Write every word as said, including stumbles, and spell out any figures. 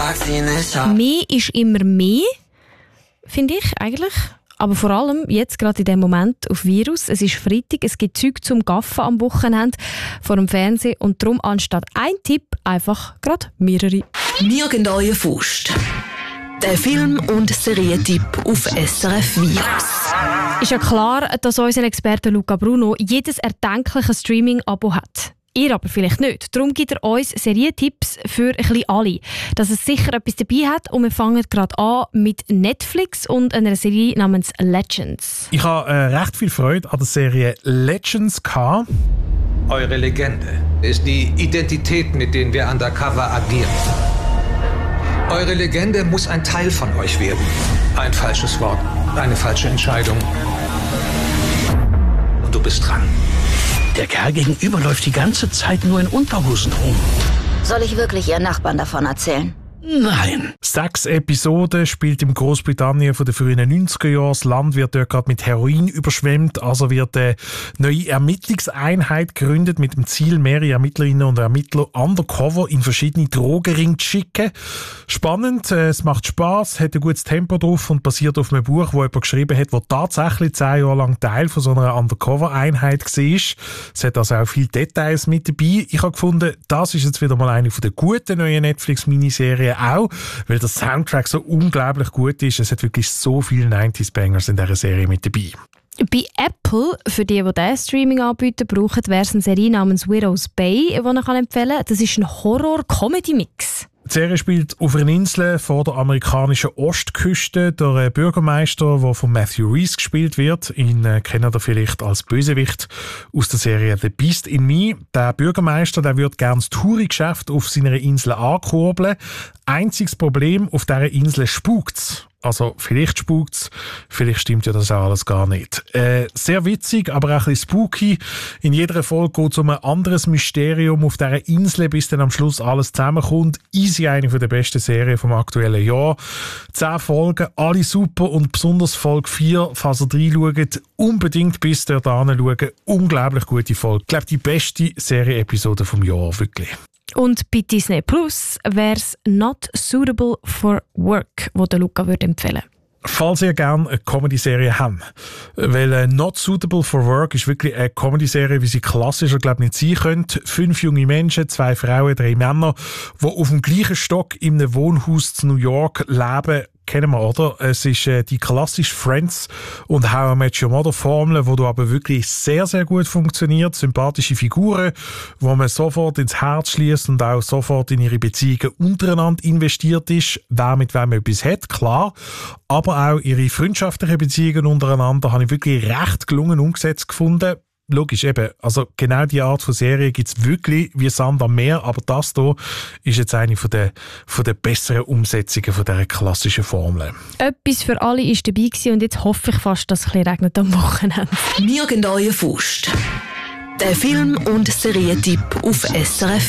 frag sie nicht ab. Mehr ist immer mehr, finde ich eigentlich. Aber vor allem jetzt gerade in dem Moment auf Virus. Es ist Freitag, es gibt Zeug zum Gaffen am Wochenende vor dem Fernsehen und darum anstatt ein Tipp einfach gerade mehrere. Nirgendwo Faust. Der Film- und Serientipp auf S R F Virus. Ist ja klar, dass unser Experte Luca Bruno jedes erdenkliche Streaming-Abo hat. Ihr aber vielleicht nicht. Darum gibt er uns Serientipps für ein bisschen alle. Dass es sicher etwas dabei hat und wir fangen gerade an mit Netflix und einer Serie namens Legends. Ich habe äh, recht viel Freude an der Serie Legends gehabt. Eure Legende ist die Identität, mit denen wir undercover agieren. Eure Legende muss ein Teil von euch werden. Ein falsches Wort, eine falsche Entscheidung. Und du bist dran. Der Kerl gegenüber läuft die ganze Zeit nur in Unterhosen rum. Soll ich wirklich Ihren Nachbarn davon erzählen? Nein. Sechs Episoden, spielt im Großbritannien von den frühen neunziger Jahren. Das Land wird dort gerade mit Heroin überschwemmt. Also wird eine neue Ermittlungseinheit gegründet mit dem Ziel, mehrere Ermittlerinnen und Ermittler undercover in verschiedene Drogenringe zu schicken. Spannend, es macht Spass, hat ein gutes Tempo drauf und basiert auf einem Buch, das jemand geschrieben hat, das tatsächlich zehn Jahre lang Teil von so einer Undercover-Einheit war. Es hat also auch viele Details mit dabei. Ich habe gefunden, das ist jetzt wieder mal eine der guten neuen Netflix-Miniserien auch, weil der Soundtrack so unglaublich gut ist. Es hat wirklich so viele neunziger-Bangers in dieser Serie mit dabei. Bei Apple, für die, die diesen Streaming-Anbieter brauchen, wäre es eine Serie namens Widow's Bay, die ich empfehlen kann. Das ist ein Horror-Comedy-Mix. Die Serie spielt auf einer Insel vor der amerikanischen Ostküste. Der Bürgermeister, der von Matthew Rhys gespielt wird, ihn äh, kennt ihr vielleicht als Bösewicht aus der Serie The Beast in Me. Der Bürgermeister, der würde gerne das Touri-Geschäft auf seiner Insel ankurbeln. Einziges Problem, auf dieser Insel spukt's. Also vielleicht spukt's, vielleicht stimmt ja das auch alles gar nicht. Äh, sehr witzig, aber auch ein bisschen spooky. In jeder Folge geht es um ein anderes Mysterium auf dieser Insel, bis dann am Schluss alles zusammenkommt. Easy, eine der besten Serien vom aktuellen Jahr. Zehn Folgen, alle super und besonders Folge vier, falls ihr reinschaut, unbedingt bis dort hinschauen. Unglaublich gute Folge. Ich glaube, die beste Serie-Episode vom Jahr, wirklich. Und bei Disney Plus wäre es Not Suitable for Work, wo der Luca würde empfehlen. Falls ihr gerne eine Comedy-Serie habt, weil äh, Not Suitable for Work ist wirklich eine Comedy-Serie, wie sie klassischer, glaube ich, nicht sein könnte. Fünf junge Menschen, zwei Frauen, drei Männer, die auf dem gleichen Stock in einem Wohnhaus zu New York leben. Kennen wir, oder? Es ist äh, die klassische Friends und How I Met Your Mother Formel, die aber wirklich sehr, sehr gut funktioniert. Sympathische Figuren, wo man sofort ins Herz schließt und auch sofort in ihre Beziehungen untereinander investiert ist. Wer mit wem etwas hat, klar. Aber auch ihre freundschaftlichen Beziehungen untereinander habe ich wirklich recht gelungen umgesetzt gefunden. Logisch, eben, also genau die Art von Serie gibt es wirklich wie Sand am Meer, aber das hier ist jetzt eine von der, von der besseren Umsetzungen von dieser klassischen Formel. Etwas für alle war dabei gewesen und jetzt hoffe ich fast, dass es ein bisschen regnet am Wochenende. Nirgendwo Faust. Der Film- und Serientipp auf S R F